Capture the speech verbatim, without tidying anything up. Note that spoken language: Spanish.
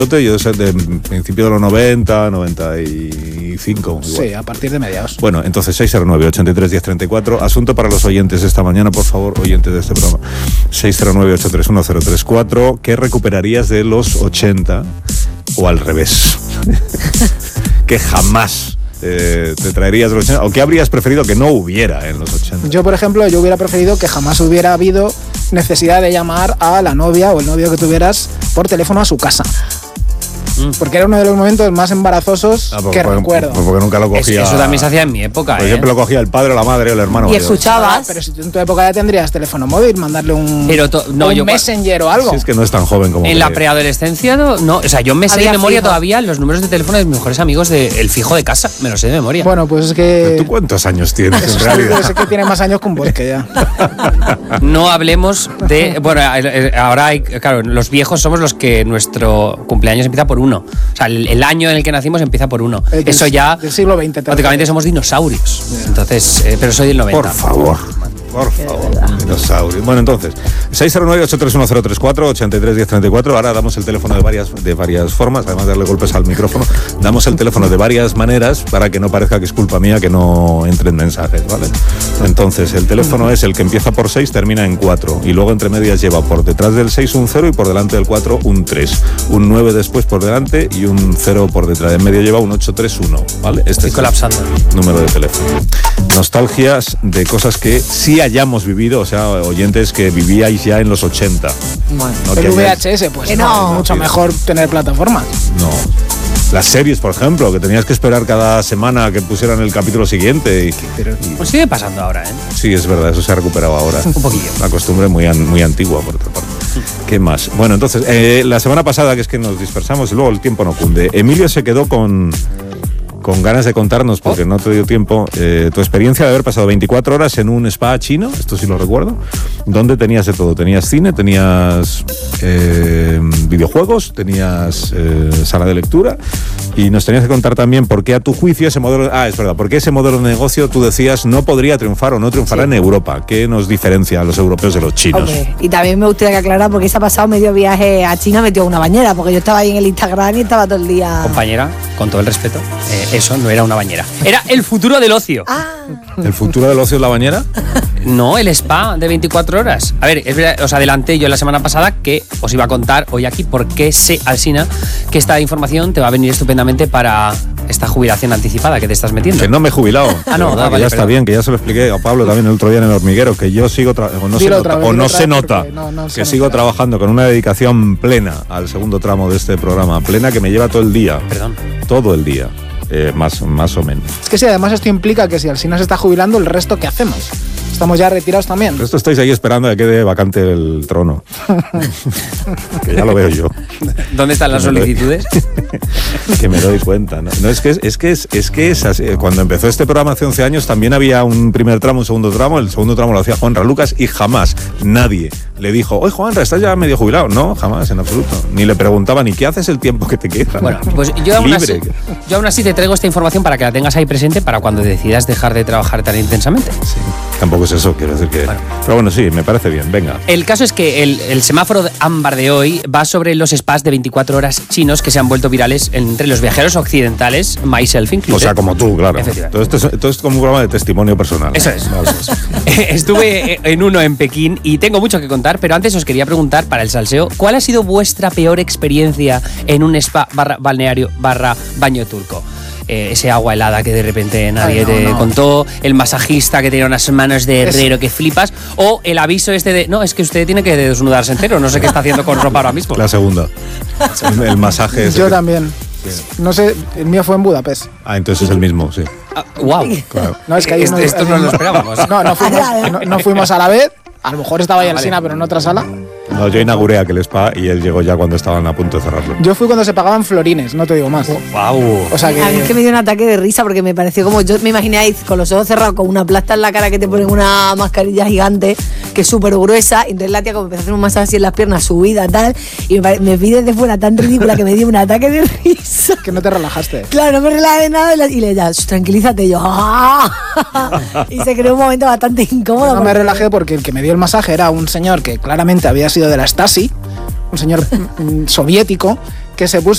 Yo sé de principio de los noventa, noventa y cinco. Igual. Sí, a partir de mediados. Bueno, entonces seis cero nueve, ochenta y tres, diez treinta y cuatro. Asunto para los oyentes esta mañana, por favor, oyentes de este programa. seis cero nueve, ocho tres uno, cero tres cuatro. ¿Qué recuperarías de los ochenta? O al revés. Que jamás eh, te traerías de los ochenta. ¿O qué habrías preferido que no hubiera en los ochenta? Yo, por ejemplo, yo hubiera preferido que jamás hubiera habido necesidad de llamar a la novia o el novio que tuvieras por teléfono a su casa. Porque era uno de los momentos más embarazosos ah, porque, que recuerdo. Porque nunca lo cogía. Eso, eso también se hacía en mi época. Pues ¿eh? Siempre lo cogía el padre, la madre o el hermano. Y mayor. Escuchabas. Ah, pero si tú en tu época ya tendrías teléfono móvil, mandarle un, pero to, no, un yo, Messenger o algo. Si es que no es tan joven como. En la preadolescencia, no, no. O sea, yo me sé de memoria fijo. todavía los números de teléfono de mis mejores amigos del fijo de casa. Me los sé de memoria. Bueno, pues es que. ¿Tú cuántos años tienes en Eso realidad? es que tiene más años que un bosque ya. No hablemos de. Bueno, ahora hay. Claro, los viejos somos los que nuestro cumpleaños empieza por uno. O sea, el, el año en el que nacimos empieza por uno. El Eso del, ya. Del siglo veinte. Prácticamente somos dinosaurios. Yeah. Entonces, eh, pero soy del noventa. Por favor. Por favor, dinosaurio. Bueno, entonces, seis cero nueve, ocho tres uno, cero tres cuatro, ochenta y tres, diez treinta y cuatro. Ahora damos el teléfono de varias, de varias formas, además de darle golpes al micrófono. Damos el teléfono de varias maneras para que no parezca que es culpa mía que no entren mensajes, ¿vale? Entonces, el teléfono es el que empieza por seis, termina en cuatro. Y luego entre medias lleva por detrás del seis un cero y por delante del cuatro un tres. Un nueve después por delante y un cero por detrás. En medio lleva un ocho tres uno, ¿vale? Este Estoy es colapsando. el número de teléfono. Nostalgias de cosas que sí hayamos vivido, o sea, oyentes que vivíais ya en los ochenta. Bueno, ¿no? el Que V hayáis... H S, pues que no, no, es mucho sí. mejor tener plataformas. No. Las series, por ejemplo, que tenías que esperar cada semana que pusieran el capítulo siguiente. Y, Pero, y... Pues sigue pasando ahora, ¿eh? Sí, es verdad, eso se ha recuperado ahora. Un poquillo. La costumbre muy, an, muy antigua, por otra parte. ¿Qué más? Bueno, entonces, eh, la semana pasada, que es que nos dispersamos y luego el tiempo no cunde, Emilio se quedó con... con ganas de contarnos, porque oh. no te dio tiempo, eh, tu experiencia de haber pasado veinticuatro horas en un spa chino, esto sí lo recuerdo, donde tenías de todo, tenías cine, tenías eh, videojuegos, tenías eh, sala de lectura, y nos tenías que contar también por qué a tu juicio ese modelo, ah, es verdad, por qué ese modelo de negocio tú decías no podría triunfar o no triunfará sí. en Europa. ¿Qué nos diferencia a los europeos de los chinos? Okay. Y también me gustaría que aclarar porque se ha pasado medio viaje a China metido en una bañera, porque yo estaba ahí en el Instagram y estaba todo el día... Compañera, con todo el respeto, eh, eso no era una bañera. Era el futuro del ocio. Ah. ¿El futuro del ocio es la bañera? No, el spa de veinticuatro horas. A ver, es verdad, os adelanté yo la semana pasada que os iba a contar hoy aquí por qué sé, Alsina, que esta información te va a venir estupendamente para esta jubilación anticipada que te estás metiendo. Que no me he jubilado. Ah, no, verdad, ah, que vale, ya está perdón. bien, que ya se lo expliqué a Pablo también el otro día en el hormiguero, que yo sigo, tra- o no se nota, vez, o no se nota, no, no que se sigo nota. trabajando con una dedicación plena al segundo tramo de este programa, plena que me lleva todo el día. Perdón. Todo el día. Eh, más, más o menos. Es que si además esto implica que si Alsina se está jubilando, ¿el resto qué hacemos? Estamos ya retirados también. Esto estáis ahí esperando a que quede vacante el trono. Que ya lo veo yo. ¿Dónde están las Que me doy- solicitudes? Que me doy cuenta. No, no es que es, es que es, es que es así. Cuando empezó este programa hace once años también había un primer tramo, un segundo tramo. El segundo tramo lo hacía Juanra Lucas y jamás nadie le dijo, oye Juanra, ¿estás ya medio jubilado? No, jamás, en absoluto. Ni le preguntaban, ¿y qué haces el tiempo que te queda? Bueno, pues yo aún, Libre. así, yo aún así te traigo esta información para que la tengas ahí presente para cuando decidas dejar de trabajar tan intensamente. Sí, tampoco es eso, quiero decir que... Bueno. Pero bueno, sí, me parece bien, venga. El caso es que el, el semáforo ámbar de hoy va sobre los spas de veinticuatro horas chinos que se han vuelto virales entre los viajeros occidentales, myself included. O sea, como tú, claro. Efectivamente. Todo esto, es, todo esto es como un programa de testimonio personal. Eso es. Vale, eso es. Estuve en uno en Pekín y tengo mucho que contar, pero antes os quería preguntar para el salseo, ¿cuál ha sido vuestra peor experiencia en un spa barra balneario barra baño turco? Eh, ese agua helada que de repente nadie Ay, no, te no. contó, el masajista que tenía unas manos de herrero que flipas, o el aviso este de, no, es que usted tiene que desnudarse entero, no sé qué está haciendo con ropa ahora mismo. La segunda. El, el masaje ese Yo que- también. No sé, el mío fue en Budapest. Ah, entonces es el mismo, sí. Ah, wow. Claro. No, es que ahí Esto, no- esto no lo esperábamos. No, no fuimos, no, no fuimos a la vez. A lo mejor estaba ahí Ah, Alsina, vale. pero en otra sala. No, yo inauguré aquel spa y él llegó ya cuando estaban a punto de cerrarlo. Yo fui cuando se pagaban florines, no te digo más. Wow. O sea A mí es que que... me dio un ataque de risa porque me pareció como yo me imaginé ahí con los ojos cerrados con una plasta en la cara que te ponen una mascarilla gigante que es súper gruesa y entonces la tía como empezó a hacer un masaje así en las piernas subida tal y me, pare- me vi desde fuera tan ridícula que me dio un ataque de risa. que no te relajaste. Claro, no me relajé de nada y le- y le ya, tranquilízate y yo. ¡Ah! Y se creó un momento bastante incómodo. No me porque- relajé porque el que me dio el masaje era un señor que claramente había sido de la Stasi, un señor mm, soviético, que se puso